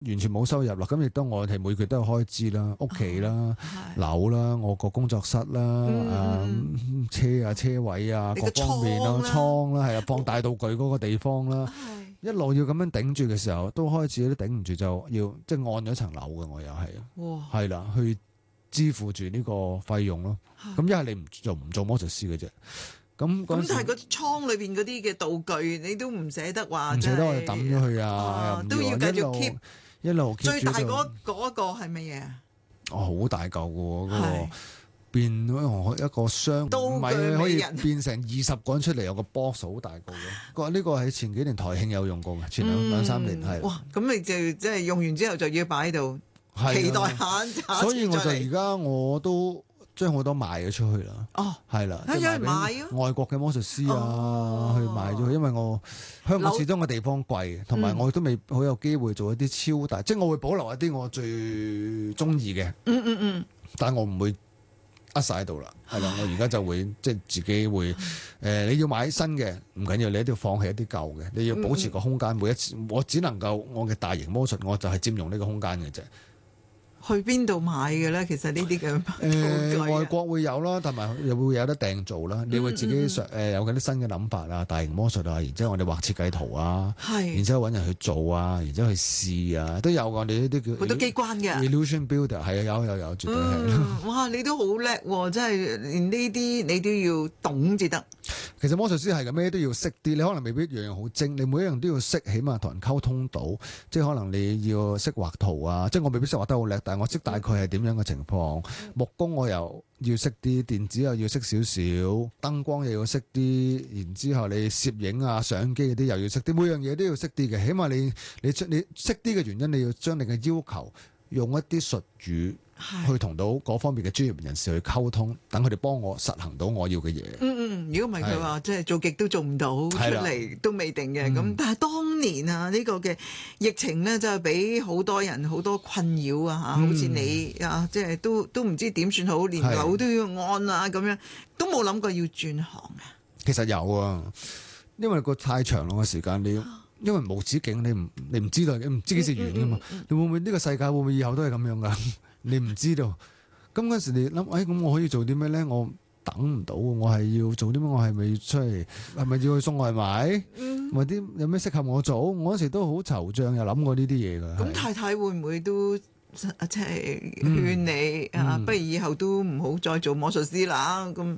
完全冇收入啦，咁亦都我哋每個月都有開支啦，屋企啦、樓啦、我個工作室啦、車位啊各方面啦、倉啦，係啊，放大道具嗰個地方啦，一路要咁樣頂住嘅時候，都開始都頂唔住，就要即係按咗層樓嘅，我又係，係啦，去支付住呢個費用咯。咁一係你唔做魔術師嘅啫。咁但係嗰倉裏邊嗰啲嘅道具，你都唔捨得話， 唔捨得我哋抌咗佢啊， 都要繼續 keep。 一路 keep 最大嗰個係乜嘢啊？ 好大嚿嘅喎，嗰個變一個箱，唔係可以變成20個人出嚟，有個 box 好大個嘅。呢個喺前幾年台慶有用過嘅，前兩三年係。 哇！咁你就即係用完之後就要擺喺度，期待下。 所以我就而家我都將好多賣咗出去啦。係啦， 有人買啊！ 外國嘅魔術師啊，去賣咗，因為我香港始終個地方貴，同埋我都未好有機會做一啲超大，即係我會保留一啲我最中意嘅。但係我唔會扼晒喺度啦，係啦，我而家就會即係自己會你要買新嘅唔緊要，你一定要放棄一啲舊嘅，你要保持個空間。每一次我只能夠我嘅大型魔術，我就係佔用呢個空間嘅啫。 去邊度買嘅咧？其實呢啲嘅外國會有啦，同埋又會有得訂做啦。你會自己有緊啲新嘅諗法啊，大型魔術啊，然之後我哋畫設計圖啊，然之後揾人去做啊，然之後去試啊，都有我哋呢啲叫好多機關嘅 illusion builder 係啊，有絕對係。 哇！你都好叻喎，真係連呢啲你都要懂至得。 其實魔術師係咁，咩都要識啲，你可能未必樣樣好精，你每一樣都要識，起碼同人溝通到，即係可能你要識畫圖啊，即係我未必識畫得好叻，但係我識大概係點樣嘅情況。木工我又要識啲，電子又要識少少，燈光又要識啲，然之後你攝影啊、相機嗰啲又要識啲，每樣嘢都要識啲嘅。起碼你識啲嘅原因，你要將你嘅要求用一啲術語去同到嗰方面嘅專業人士去溝通，等佢哋幫我實行到我要嘅嘢。 如果唔係佢話即係做極都做唔到出嚟都未定嘅。咁但係當年啊呢個嘅疫情咧，真係俾好多人好多困擾啊嚇，好似你啊，即係都唔知點算好，連樓都要按啊咁樣，都冇諗過要轉行啊。 其實有啊，因為個太長咯個時間，因為無止境，你唔知道，你唔知幾時完噶嘛。你會唔會呢個世界會唔會以後都係咁樣噶？你唔知道。咁嗰時你諗，咁我可以做啲咩咧？我等唔到，我係要做啲咩？我係咪出嚟？係咪要去送外賣？或者有咩適合我做？我嗰時都好惆悵，又諗過呢啲嘢噶。 咁太太會唔會都即係勸你啊？不如以後都唔好再做魔術師啦。咁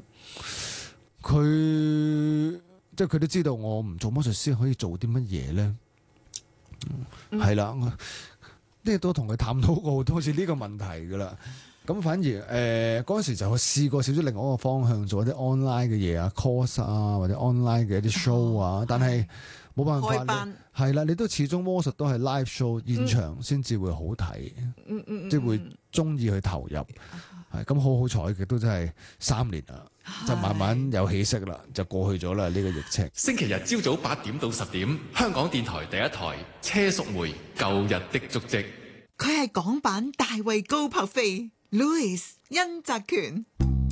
佢即係佢都知道我唔做魔術師可以做啲乜嘢咧？係啦，呢都同佢探討過好多次呢個問題噶啦。咁反而嗰陣時就試過少少另外一個方向，做一啲 online 嘅嘢啊 course 啊，或者 online 嘅一啲 show 啊，但係冇辦法，係啦，你都始終魔術都係 live show 現場先至會好睇，即係會中意去投入。係咁好彩嘅，都真係3年啦，就慢慢有起色啦，就過去咗啦呢個疫情。 星期日朝早8點到10點，香港電台第一台車淑梅舊日的足跡。 佢係港版大衛高柏飛 Louis 殷澤權。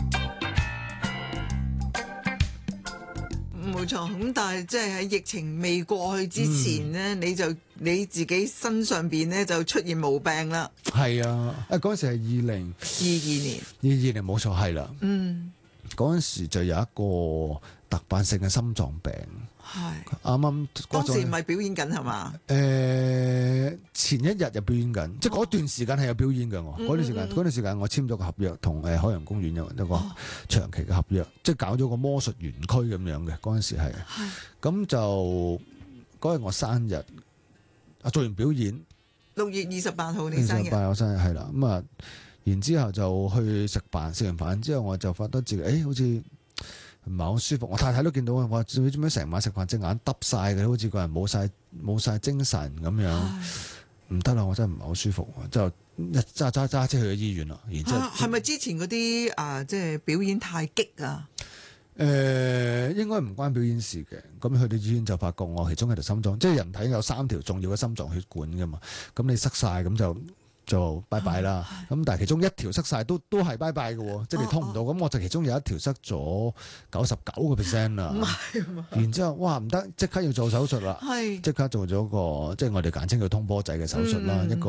冇錯，咁但係即係喺疫情未過去之前呢，你自己身上邊呢就出現毛病啦。 係啊，嗰陣時係2022年，22年冇錯係啦。嗰陣時就有一個突發性嘅心臟病。係啱啱當時唔係表演緊係嘛？ 前一日就表演緊，即係嗰段時間係有表演嘅。我嗰段時間我簽咗個合約，同海洋公園有一個長期嘅合約，即係搞咗個魔術園區咁樣嘅。嗰陣時係，咁就嗰日我生日，做完表演 6月28號你生日 ，28我生日係啦。咁啊，然之後就去食飯，食完飯之後我就覺得自己好似唔係好舒服，我太太都見到我話做咩成晚食飯隻眼耷晒嘅，好似個人冇晒精神咁樣，唔得啦，我真係唔係好舒服，就揸車去咗醫院啦。然之後係咪之前嗰啲即係表演太激啊？ 應該唔關表演事嘅，咁去到醫院就發覺我其中一條心臟，即係人體有3條重要嘅心臟血管噶嘛，咁你塞晒咁就就拜拜啦。咁但係其中一條塞晒都係拜拜嘅喎，即係你通唔到。咁我就其中有一條塞咗99%啦。然之後哇唔得，即刻要做手術啦，即刻做咗個即係我哋簡稱叫通波仔嘅手術啦，一個